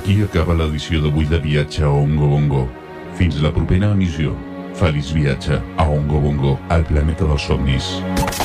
Aquí acaba l'edició d'avui de Viatge a Ongo Bongo. Fins la propera emissió. Feliç viatge a Ongo Bongo, al planeta dels somnis.